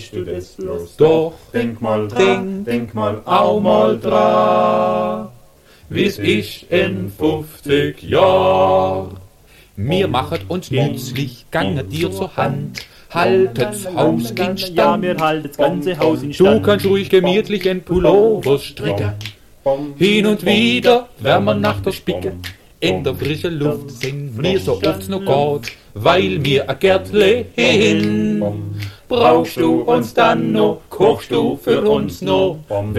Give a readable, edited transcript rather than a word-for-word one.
du das bloß? Doch, Denk mal dran, denk mal auch mal dran, wie's ist in 50 Jahren. mir machet uns nützlich, gange dir zur Hand, haltet's Haus in Stand. Ja, wir halten das ganze Haus in Du Stand. kannst ruhig gemütlich en Pullover stricken, hin und wieder wärmer nach der Spicke. In der frischen Luft sind wir so oft noch geht, weil wir a Gärtle hin. Brauchst du uns dann noch, kochst du für uns noch,